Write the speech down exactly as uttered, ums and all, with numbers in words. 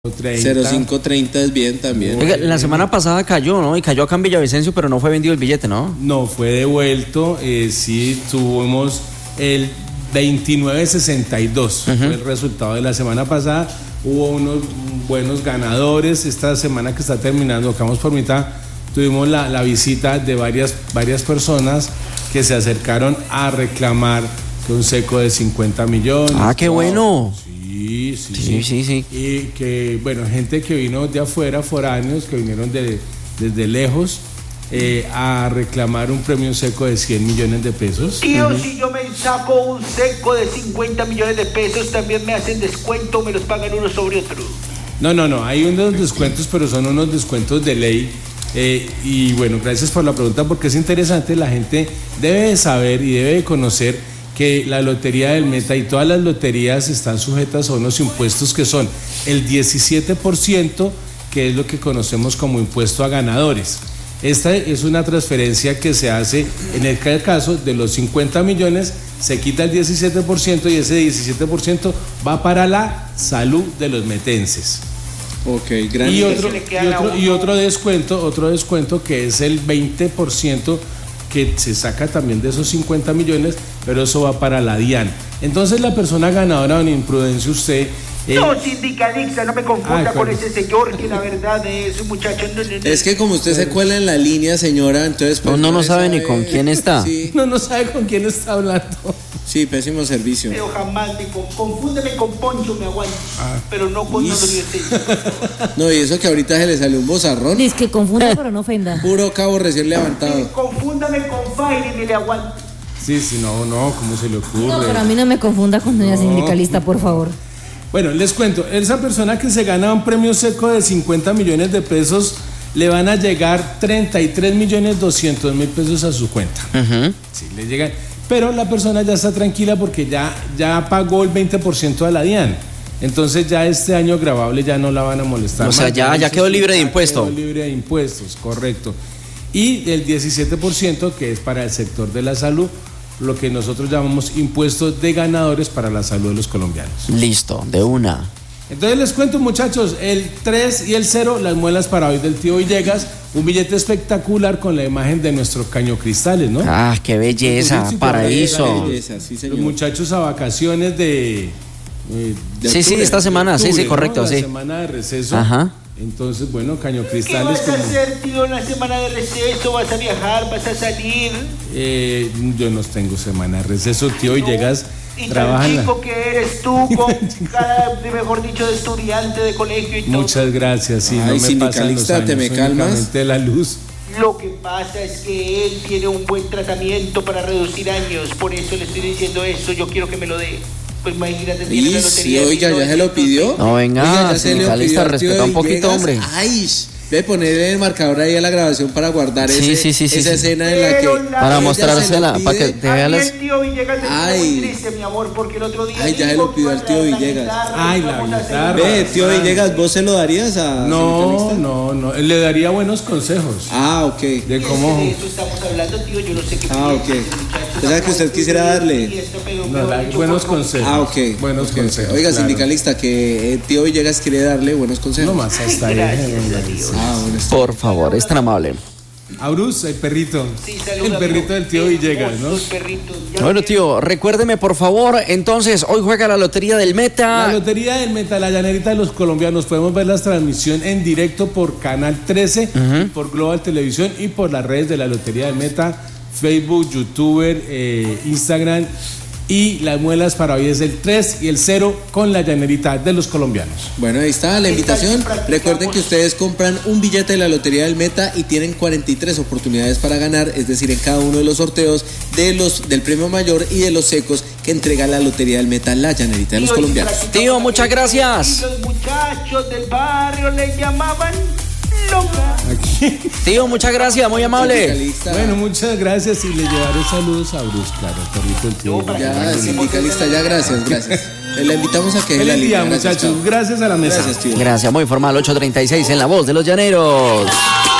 cero cinco treinta es bien también. Oiga, la semana pasada cayó, ¿no? Y cayó acá en Villavicencio, pero no fue vendido el billete, ¿no? No, fue devuelto. Eh, sí, tuvimos el veintinueve sesenta y dos. Uh-huh. Fue el resultado de la semana pasada. Hubo unos buenos ganadores. Esta semana que está terminando, acabamos por mitad, tuvimos la, la visita de varias, varias personas que se acercaron a reclamar que un seco de cincuenta millones. Ah, qué wow. Bueno. Sí, sí, sí, sí, sí. Y que, bueno, gente que vino de afuera, foráneos, que vinieron de, desde lejos eh, a reclamar un premio seco de cien millones de pesos. Tío, uh-huh. Si yo me saco un seco de cincuenta millones de pesos, ¿también me hacen descuento o me los pagan uno sobre otro? No, no, no, hay unos descuentos, pero son unos descuentos de ley. Eh, y bueno, gracias por la pregunta, porque es interesante. La gente debe de saber y debe de conocer que la lotería del Meta y todas las loterías están sujetas a unos impuestos que son el diecisiete por ciento, que es lo que conocemos como impuesto a ganadores. Esta es una transferencia que se hace en el caso de los cincuenta millones, se quita el diecisiete por ciento y ese diecisiete por ciento va para la salud de los metenses. Ok, gracias. Y otro, y otro, y otro descuento, otro descuento que es el veinte por ciento que se saca también de esos cincuenta millones, pero eso va para la DIAN. Entonces la persona ganadora, don Imprudencia, usted... Eh... No, sindicalista, no me confunda ah, con ese señor, que la verdad es un muchacho... No, no, no. Es que como usted se cuela en la línea, señora, entonces... Pues, no, no, no sabe, sabe ni con quién está. Sí. No, no sabe con quién está hablando. Sí, pésimo servicio. Pero jamás me confúndeme con Poncho, me aguanto. Ah. Pero no con no, no, y eso que ahorita se le salió un bozarrón. Dice que confunda, pero no ofenda. Puro cabo recién levantado. Sí, confúndame con Fire y me le aguanto. Sí, sí, no, no, ¿cómo se le ocurre? No, pero a mí no me confunda con doña no. Sindicalista, por favor. Bueno, les cuento, esa persona que se gana un premio seco de cincuenta millones de pesos, le van a llegar treinta y tres millones doscientos mil pesos a su cuenta. Uh-huh. Sí, le llegan. Pero la persona ya está tranquila porque ya, ya pagó el veinte por ciento de la DIAN. Entonces ya este año gravable ya no la van a molestar. O sea, más. ya, ya quedó libre de impuestos. Quedó libre de impuestos, correcto. Y el diecisiete por ciento que es para el sector de la salud, lo que nosotros llamamos impuestos de ganadores para la salud de los colombianos. Listo, de una. Entonces les cuento, muchachos, el tres y el cero, las muelas para hoy del tío Villegas, un billete espectacular con la imagen de nuestro Caño Cristales, ¿no? Ah, qué belleza, sí, paraíso. Belleza, sí, señor. Los muchachos a vacaciones de... Eh, de sí, octubre, sí, esta semana, octubre, sí, sí, correcto, ¿no? La sí. semana de receso. Ajá. Entonces, bueno, Caño Cristales... ¿Qué vas a hacer, tío, en la semana de receso? ¿Vas a viajar? ¿Vas a salir? Eh, yo no tengo semana de receso, tío, y no. llegas... Y tan chico que eres tú, con cara, mejor dicho, de estudiante de colegio y todo. Muchas gracias, sí, Ay, no me pasan los años, ¿te me calmas? De la luz. Lo que pasa es que él tiene un buen tratamiento para reducir años, por eso le estoy diciendo eso, yo quiero que me lo dé. Pues imagínate, tiene la lotería. Sí, oiga, ¿ya se lo pidió? No, venga, oiga, ya sindicalista, respeta un poquito, Villegas, hombre. Ay, ve poner el marcador ahí a la grabación para guardar sí, ese, sí, sí, esa sí, escena sí. en la que... La para mostrársela, para que te veas las... el tío Villegas es muy triste, mi amor, porque el otro día... Ay, ya se lo pidió al tío Villegas. Ay, la guitarra. Ve, tío Villegas, ¿vos se lo darías a... No, no, no, le daría buenos consejos. Ah, ok. De cómo... De eso estamos hablando, tío, yo no sé qué... Ah, ok. O sea, que usted quisiera darle... No, la, buenos consejos. Ah, ok. Buenos okay. consejos. Oiga, claro. Sindicalista, que el tío Villegas quiere darle buenos consejos. No más, hasta ahí. Ah, bueno, por favor, es tan amable. Abruz, el perrito. Sí, saluda, el perrito del tío Villegas, ¿no? Bueno, tío, recuérdeme por favor, entonces, hoy juega la Lotería del Meta. La Lotería del Meta, la llanerita de los colombianos. Podemos ver la transmisión en directo por Canal trece, uh-huh. por Global Televisión y por las redes de la Lotería del Meta, Facebook, YouTuber, eh, Instagram. Y las muelas para hoy es el tres y el cero con la llanerita de los colombianos. Bueno, ahí está la invitación. Recuerden que ustedes compran un billete de la Lotería del Meta y tienen cuarenta y tres oportunidades para ganar, es decir, en cada uno de los sorteos de los del premio mayor y de los secos que entrega la Lotería del Meta, la llanerita de los colombianos. Tío, muchas gracias. Y los muchachos del barrio le llamaban loca. Aquí. Tío, muchas gracias, muy amable. Bueno, muchas gracias y le llevaré saludos a Bruce, claro, perrito el tío. No, ya, sindicalista, ya, gracias, gracias. Le invitamos a que... Feliz día, muchachos, gracias a la mesa. Gracias, tío. Gracias, muy formal, ocho treinta y seis en La Voz de los Llaneros.